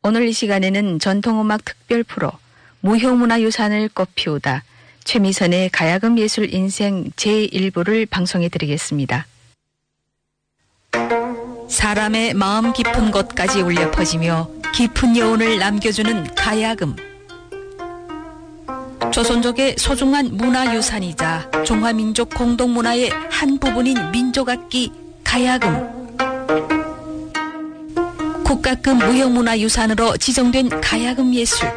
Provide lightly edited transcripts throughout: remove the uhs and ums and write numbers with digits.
오늘 이 시간에는 전통음악 특별 프로 무형문화유산을 꽃피우다 최미선의 가야금 예술 인생 제1부를 방송해 드리겠습니다. 사람의 마음 깊은 곳까지 울려 퍼지며 깊은 여운을 남겨주는 가야금. 조선족의 소중한 문화유산이자 중화민족 공동문화의 한 부분인 민족악기 가야금. 국가급 무형문화유산으로 지정된 가야금 예술.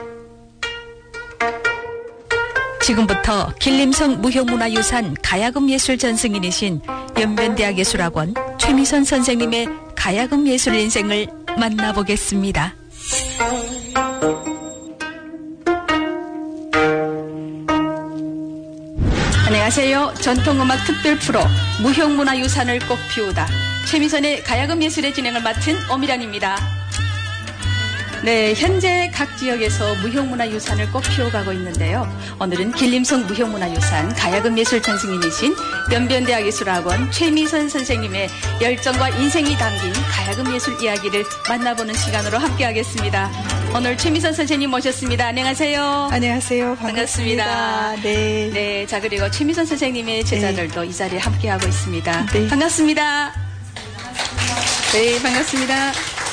지금부터 길림성 무형문화유산 가야금 예술 전승인이신 연변대학 예술학원 최미선 선생님의 가야금 예술 인생을 만나보겠습니다. 안녕하세요. 전통음악 특별 프로 무형문화유산을 꽃피우다 최미선의 가야금 예술의 진행을 맡은 오미란입니다. 네, 현재 각 지역에서 무형문화유산을 꽃피워가고 있는데요. 오늘은 길림성 무형문화유산 가야금 예술 전승인이신 연변대학 예술학원 최미선 선생님의 열정과 인생이 담긴 가야금 예술 이야기를 만나보는 시간으로 함께하겠습니다. 오늘 최미선 선생님 모셨습니다. 안녕하세요. 안녕하세요. 반갑습니다. 네. 네, 자 그리고 최미선 선생님의 제자들도 이 자리에 함께하고 있습니다. 네. 반갑습니다. 네, 반갑습니다.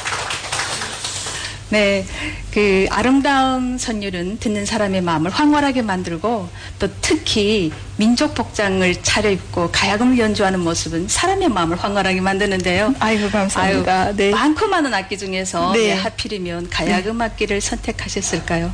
네, 그 아름다운 선율은 듣는 사람의 마음을 황홀하게 만들고 또 특히 민족 복장을 차려입고 가야금을 연주하는 모습은 사람의 마음을 황홀하게 만드는데요. 아이고 감사합니다. 아유, 네. 많고 많은 악기 중에서 네. 왜 하필이면 가야금 악기를 선택하셨을까요?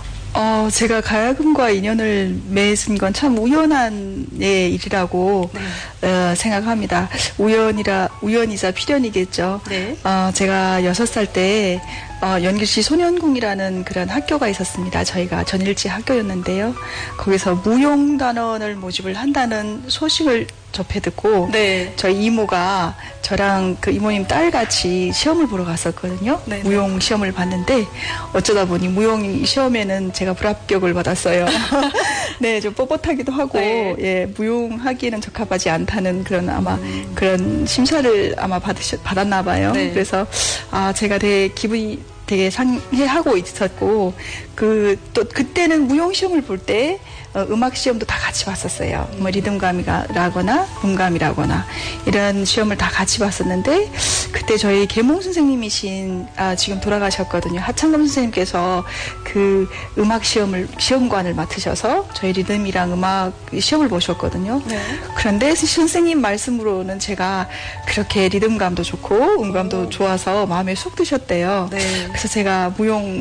제가 가야금과 인연을 맺은 건 참 우연한 일이라고 생각합니다. 우연이자 필연이겠죠. 네. 제가 6살 때 연길시 소년궁이라는 그런 학교가 있었습니다. 저희가 전일제 학교였는데요. 거기서 무용단원을 모집을 한다는 소식을 접해 듣고 네. 저희 이모가 저랑 그 이모님 딸같이 시험을 보러 갔었거든요. 네. 무용 시험을 봤는데 어쩌다 보니 무용 시험에는 제가 불합격을 받았어요. 네, 좀 뻣뻣하기도 하고 네. 예, 무용하기에는 적합하지 않다는 그런 아마 그런 심사를 아마 받았나 봐요. 네. 그래서 제가 기분이 되게 상해하고 있었고 또 그때는 무용 시험을 볼 때 음악 시험도 다 같이 봤었어요. 뭐 리듬감이라거나 음감이라거나 이런 시험을 다 같이 봤었는데 그때 저희 계몽 선생님이신 지금 돌아가셨거든요. 하창금 선생님께서 그 음악 시험관을 맡으셔서 저희 리듬이랑 음악 시험을 보셨거든요. 네. 그런데 선생님 말씀으로는 제가 그렇게 리듬감도 좋고 음감도 좋아서 마음에 쏙 드셨대요. 네. 그래서 제가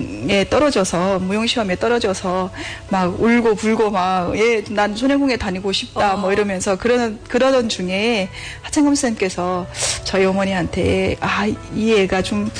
무용 시험에 떨어져서 막 울고 불고 막 난 소년궁에 다니고 싶다 뭐 이러면서 그러던 중에 하창금 선생님께서 저희 어머니한테 이 애가 좀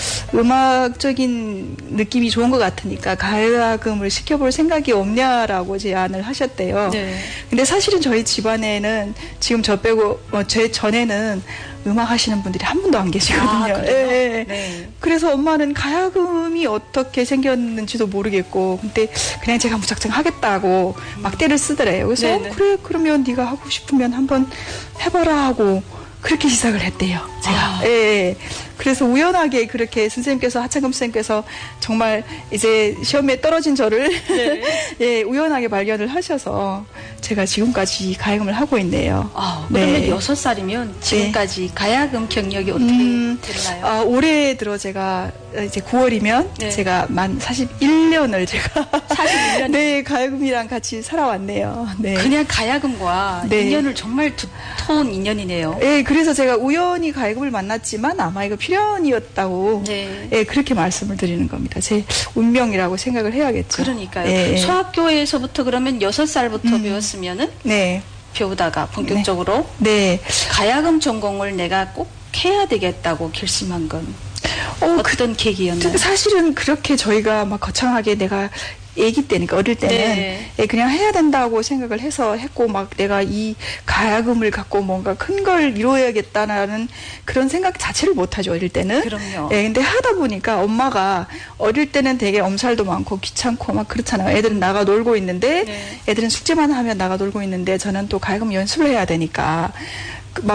음악적인 느낌이 좋은 것 같으니까 가야금을 시켜볼 생각이 없냐라고 제안을 하셨대요. 네. 근데 사실은 저희 집안에는 지금 저 빼고 제 전에는 음악 하시는 분들이 한 분도 안 계시거든요. 그래요? 예. 네. 그래서 엄마는 가야금이 어떻게 생겼는지도 모르겠고 근데 그냥 제가 무작정 하겠다고 막대를 쓰더래요. 그래서 네네. 그래 그러면 네가 하고 싶으면 한번 해봐라 하고 그렇게 시작을 했대요. 제가. 예. 그래서 우연하게 그렇게 하창금 선생님께서 정말 이제 시험에 떨어진 저를 네. 예, 우연하게 발견을 하셔서 제가 지금까지 가야금을 하고 있네요. 그러면 네. 6살이면 지금까지 가야금 경력이 어떻게 됐나요? 올해 들어 제가 이제 9월이면 네. 제가 만 41년을 제가 41년? 네, 가야금이랑 같이 살아왔네요. 네. 그냥 가야금과 네. 인연을 정말 두터운 인연이네요. 예, 그래서 제가 우연히 가야금을 만났지만 아마 이거 필연이었다고 네. 예, 그렇게 말씀을 드리는 겁니다. 제 운명이라고 생각을 해야겠죠. 그러니까요. 예, 예. 소학교에서부터 그러면 6살부터 배웠으면은 네. 배우다가 본격적으로 네. 가야금 전공을 내가 꼭 해야 되겠다고 결심한 건 어떤 계기였나요? 사실은 그렇게 저희가 막 거창하게 내가 애기 때니까 어릴 때는 네. 그냥 해야 된다고 생각을 해서 했고 막 내가 이 가야금을 갖고 뭔가 큰 걸 이루어야겠다라는 그런 생각 자체를 못하죠 어릴 때는. 그럼요. 예, 근데 하다 보니까 엄마가 어릴 때는 되게 엄살도 많고 귀찮고 막 그렇잖아요. 애들은 나가 놀고 있는데 애들은 숙제만 하면 나가 놀고 있는데 저는 또 가야금 연습을 해야 되니까 막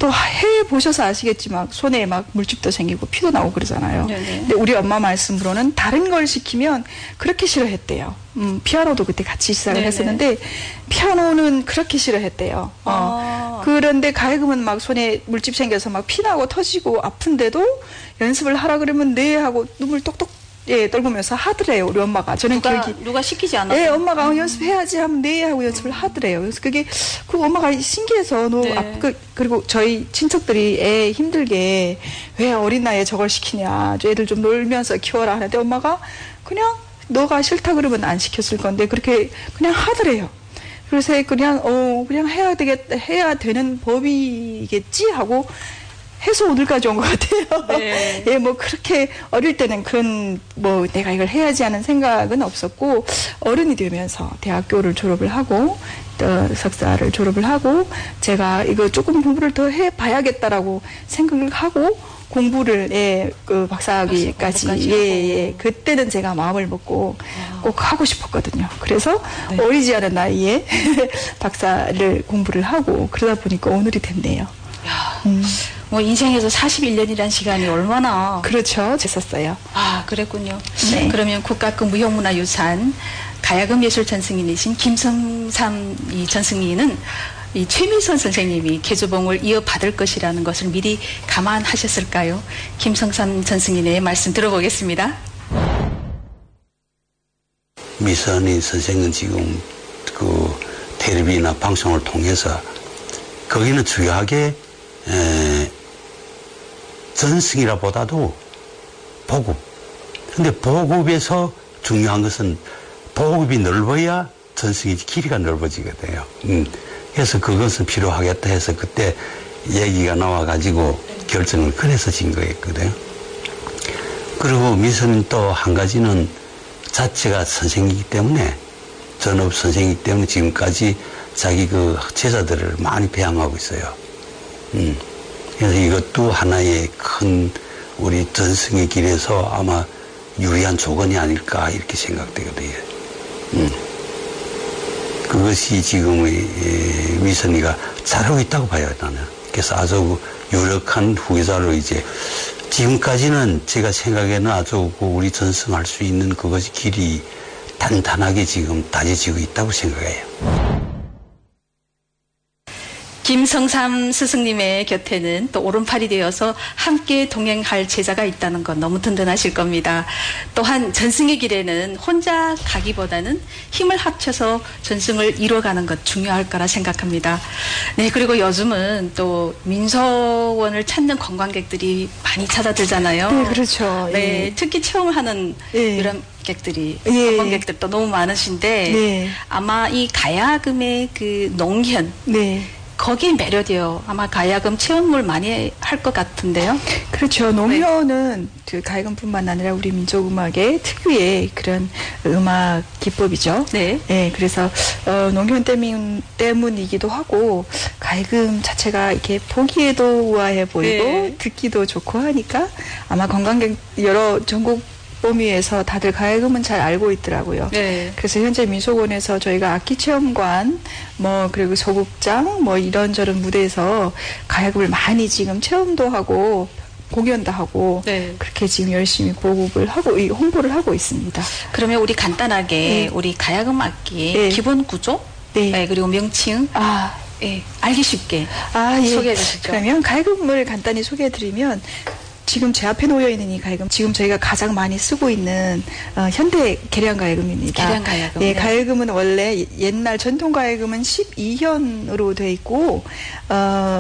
또 해 보셔서 아시겠지만 손에 막 물집도 생기고 피도 나오고 그러잖아요. 네네. 근데 우리 엄마 말씀으로는 다른 걸 시키면 그렇게 싫어했대요. 피아노도 그때 같이 시작을 네네. 했었는데 피아노는 그렇게 싫어했대요. 그런데 가야금은 막 손에 물집 생겨서 막 피나고 터지고 아픈데도 연습을 하라 그러면 네 하고 눈물 똑똑 떨구면서 하더래요. 우리 엄마가. 저는 누가 시키지 않았어요? 네, 엄마가 연습해야지 하면 네 하고 연습을 하더래요. 그래서 그 엄마가 신기해서 네. 그리고 저희 친척들이 애 힘들게 왜 어린 나이에 저걸 시키냐. 애들 좀 놀면서 키워라 하는데 엄마가 그냥 너가 싫다 그러면 안 시켰을 건데 그렇게 그냥 하더래요. 그래서 그냥 해야 되는 법이겠지 하고 해서 오늘까지 온 것 같아요. 네. 예, 뭐 그렇게 어릴 때는 뭐 내가 이걸 해야지 하는 생각은 없었고 어른이 되면서 대학교를 졸업을 하고 또 석사를 졸업을 하고 제가 이거 조금 공부를 더 해봐야겠다라고 생각을 하고 공부를 그 박사학위까지 그때는 제가 마음을 먹고 꼭 하고 싶었거든요. 그래서 네. 어리지 않은 나이에 박사를 공부를 하고 그러다 보니까 오늘이 됐네요. 야, 뭐 인생에서 41년이라는 시간이 얼마나 그렇죠. 됐었어요. 그랬군요. 네. 그러면 국가급 무형문화유산 가야금 예술 전승인이신 김성삼 이 전승인은 이 최미선 선생님이 개조봉을 이어받을 것이라는 것을 미리 감안하셨을까요? 김성삼 전승인의 말씀 들어보겠습니다. 미선인 선생은 지금 그 텔레비나 방송을 통해서 거기는 주요하게 전승이라보다도 보급. 근데 보급에서 중요한 것은 보급이 넓어야 전승이 길이가 넓어지거든요. 그래서 그것은 필요하겠다 해서 그때 얘기가 나와가지고 결정을 그래서 진 거였거든요. 그리고 미선은 또 한 가지는 자체가 선생이기 때문에 전업 선생이기 때문에 지금까지 자기 그 제자들을 많이 배양하고 있어요. 그래서 이것도 하나의 큰 우리 전승의 길에서 아마 유리한 조건이 아닐까 이렇게 생각되거든요. 그것이 지금의 미선이가 잘하고 있다고 봐요, 나는. 그래서 아주 유력한 후계자로 이제 지금까지는 제가 생각에는 아주 우리 전승할 수 있는 그것이 길이 단단하게 지금 다져지고 있다고 생각해요. 김성삼 스승님의 곁에는 또 오른팔이 되어서 함께 동행할 제자가 있다는 건 너무 든든하실 겁니다. 또한 전승의 길에는 혼자 가기보다는 힘을 합쳐서 전승을 이뤄가는 것 중요할 거라 생각합니다. 네, 그리고 요즘은 또 민속원을 찾는 관광객들이 많이 찾아들잖아요. 네, 그렇죠. 네, 특히 체험하는 유람객들이 관광객들도 너무 많으신데 아마 이 가야금의 그 농현 거기에 매료되어 아마 가야금 체험을 많이 할 것 같은데요. 그렇죠. 농현은 그 가야금뿐만 아니라 우리 민족음악의 특유의 그런 음악 기법이죠. 네. 네, 그래서 농현 때문이기도 하고 가야금 자체가 이렇게 보기에도 우아해 보이고 듣기도 좋고 하니까 아마 관광객 여러 전국 범위에서 다들 가야금은 잘 알고 있더라고요. 네. 그래서 현재 민속원에서 저희가 악기 체험관, 그리고 소극장, 이런저런 무대에서 가야금을 많이 지금 체험도 하고, 공연도 하고, 그렇게 지금 열심히 보급을 하고, 홍보를 하고 있습니다. 그러면 우리 간단하게 우리 가야금 악기의 기본 구조, 그리고 명칭, 알기 쉽게 소개해 주시죠. 그러면 가야금을 간단히 소개해 드리면, 지금 제 앞에 놓여 있는 이 가야금, 지금 저희가 가장 많이 쓰고 있는 현대 계량 가야금입니다. 계량 가야금. 네, 가야금은 원래 옛날 전통 가야금은 12현으로 돼 있고